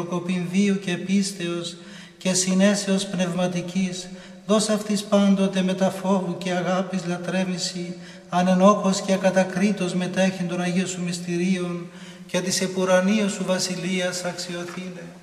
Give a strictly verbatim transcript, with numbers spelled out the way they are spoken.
προκοπήν βίου και πίστεως και συνέσεως πνευματικής, δώσ' αυτής πάντοτε με τα φόβου και αγάπης λατρεύηση, ανενόχος και ακατακρίτως μετέχει των Αγίων Σου μυστηρίων και της επουρανίου Σου βασιλείας αξιοθήνε.